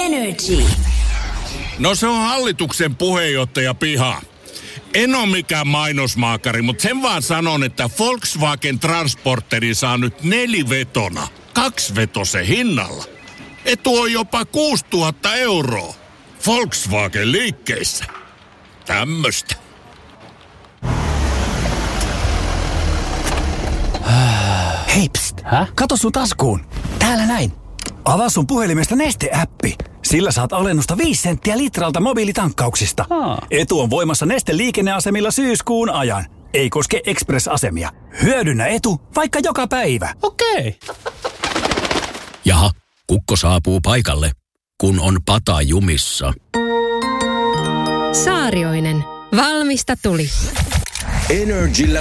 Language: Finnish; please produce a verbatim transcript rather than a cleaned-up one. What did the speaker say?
Energy. No se on hallituksen puheenjohtaja Piha. En ole mikään mainosmaakari, mutta sen vaan sanon, että Volkswagen Transporteri saa nyt nelivetona, kaksivetosen hinnalla. Etu on jopa kuusituhatta euroa. Volkswagen liikkeissä. Tämmöstä. Hei pst, Hä? Kato sun taskuun. Täällä näin. Avaa sun puhelimesta Neste-äppi. Sillä saat alennusta viisi senttiä litralta mobiilitankkauksista. Aa. Etu on voimassa Neste-liikenneasemilla syyskuun ajan. Ei koske Express-asemia. Hyödynnä etu vaikka joka päivä. Okei. Jaha, kukko saapuu paikalle, kun on pata jumissa. Saarioinen. Valmista tuli. Energillä